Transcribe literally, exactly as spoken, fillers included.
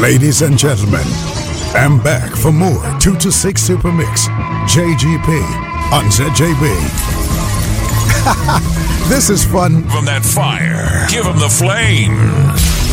Ladies and gentlemen, I'm back for more two to six Super Mix J G P on Z J B. This is fun. Give 'em that fire. Give 'em the flame.